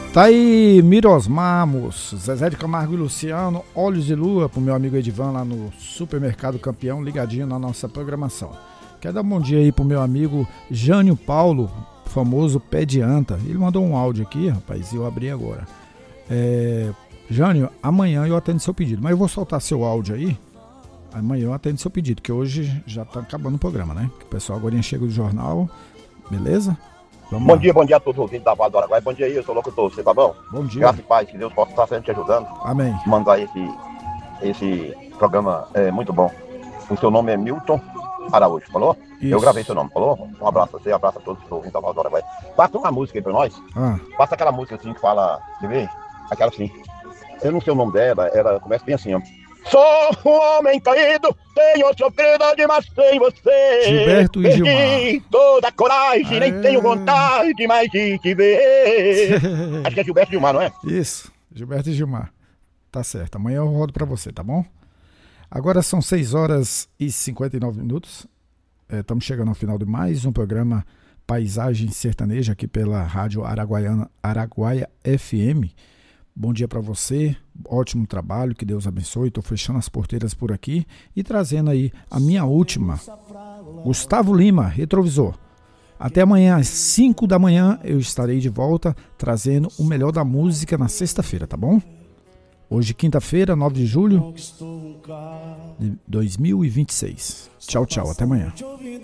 Tá aí Mirosmamos, Zezé de Camargo e Luciano, Olhos de Lua, pro meu amigo Edivan lá no Supermercado Campeão, ligadinho na nossa programação. Quero dar um bom dia aí pro meu amigo Jânio Paulo, famoso Pé de Anta. Ele mandou um áudio aqui, rapaz, e eu abri agora. Jânio, amanhã eu atendo seu pedido, mas eu vou soltar seu áudio aí. Amanhã eu atendo seu pedido, que hoje já tá acabando o programa, né? Que o pessoal agora chega do jornal, beleza? Bom dia a todos os ouvintes da Vale do Araguaia. Bom dia aí, eu sou o locutor, você tá bom? Bom dia. Graças e paz, que Deus possa estar sempre te ajudando. Amém. Mandar esse programa muito bom. O seu nome é Milton Araújo, falou? Isso. Eu gravei seu nome, falou? Um abraço a você, abraço a todos os ouvintes da Vale do Araguaia. Passa uma música aí pra nós. Passa aquela música assim que fala, você vê? Aquela assim. Eu não sei o nome dela, ela começa bem assim, ó. Sou um homem caído, tenho sofrido demais sem você. Gilberto e Gilmar. Perdi toda a coragem, nem tenho vontade mais de te ver. Acho que é Gilberto e Gilmar, não é? Isso, Gilberto e Gilmar. Tá certo, amanhã eu rodo pra você, tá bom? Agora são 6h59. Estamos chegando ao final de mais um programa Paisagem Sertaneja aqui pela Rádio Araguaia FM. Bom dia para você, ótimo trabalho, que Deus abençoe. Estou fechando as porteiras por aqui e trazendo aí a minha última. Gustavo Lima, Retrovisor. Até amanhã às 5 da manhã eu estarei de volta trazendo o melhor da música na sexta-feira, tá bom? Hoje, quinta-feira, 9 de julho de 2026. Tchau, tchau, até amanhã.